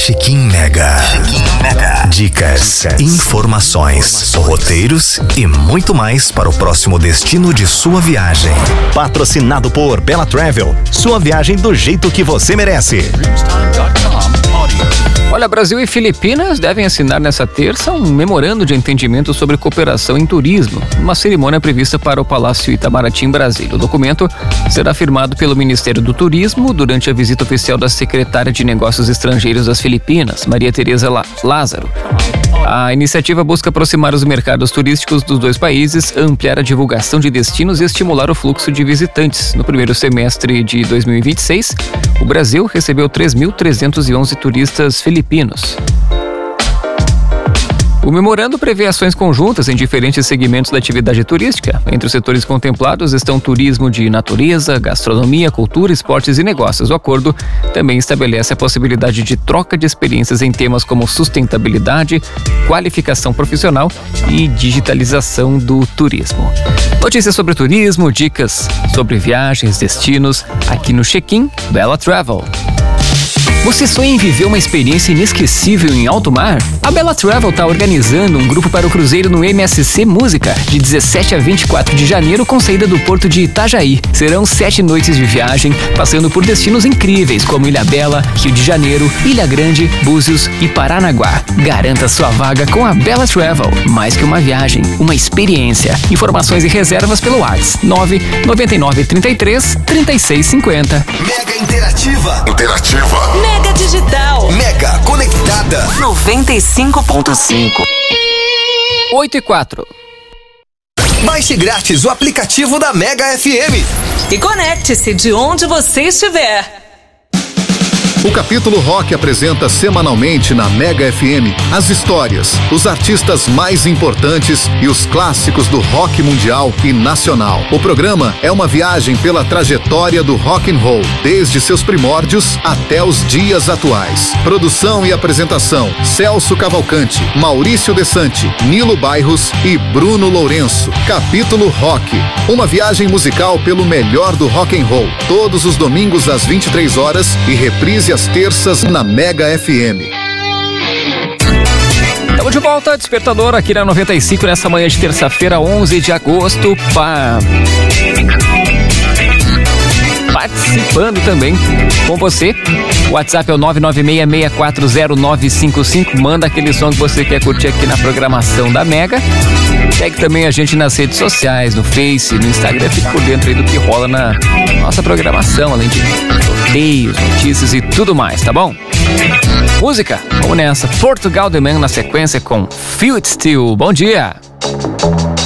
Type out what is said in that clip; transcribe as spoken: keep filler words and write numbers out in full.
Check-in Mega. Check-in Mega. Dicas, informações, roteiros e muito mais para o próximo destino de sua viagem. Patrocinado por Bella Travel. Sua viagem do jeito que você merece. Olha, Brasil e Filipinas devem assinar nessa terça um memorando de entendimento sobre cooperação em turismo, uma cerimônia prevista para o Palácio Itamaraty em Brasília. O documento será firmado pelo Ministério do Turismo durante a visita oficial da secretária de Negócios Estrangeiros das Filipinas, Maria Tereza Lázaro. A iniciativa busca aproximar os mercados turísticos dos dois países, ampliar a divulgação de destinos e estimular o fluxo de visitantes. No primeiro semestre de dois mil e vinte e seis, o Brasil recebeu três mil trezentos e onze turistas filipinos. O memorando prevê ações conjuntas em diferentes segmentos da atividade turística. Entre os setores contemplados estão turismo de natureza, gastronomia, cultura, esportes e negócios. O acordo também estabelece a possibilidade de troca de experiências em temas como sustentabilidade, qualificação profissional e digitalização do turismo. Notícias sobre turismo, dicas sobre viagens, destinos, aqui no Check-in Bella Travel. Você sonha em viver uma experiência inesquecível em alto mar? A Bella Travel está organizando um grupo para o cruzeiro no M S C Música, de dezessete a vinte e quatro de janeiro, com saída do porto de Itajaí. Serão sete noites de viagem, passando por destinos incríveis como Ilhabela, Rio de Janeiro, Ilha Grande, Búzios e Paranaguá. Garanta sua vaga com a Bella Travel. Mais que uma viagem, uma experiência. Informações e reservas pelo WhatsApp nove nove nove três três, três seis cinco zero. Mega Interativa. Interativa. Mega Digital. Mega Conectada. noventa e cinco ponto cinco. oito e quatro. Baixe grátis o aplicativo da Mega F M. E conecte-se de onde você estiver. O Capítulo Rock apresenta semanalmente na Mega F M as histórias, os artistas mais importantes e os clássicos do rock mundial e nacional. O programa é uma viagem pela trajetória do rock and roll, desde seus primórdios até os dias atuais. Produção e apresentação: Celso Cavalcante, Maurício Desante, Nilo Bairros e Bruno Lourenço. Capítulo Rock, uma viagem musical pelo melhor do rock and roll, todos os domingos às vinte e três horas e reprise às terças na Mega F M. Estamos de volta, Despertador, aqui na noventa e cinco, nessa manhã de terça-feira, onze de agosto, pa... participando também com você. O WhatsApp é o nove nove seis, seis quatro zero nove cinco cinco. Manda aquele som que você quer curtir aqui na programação da Mega. Segue também a gente nas redes sociais, no Face, no Instagram. Fique por dentro aí do que rola na nossa programação, além de sorteios, notícias e tudo mais, tá bom? Música, vamos nessa. Portugal The Man na sequência com Feel It Still. Bom dia!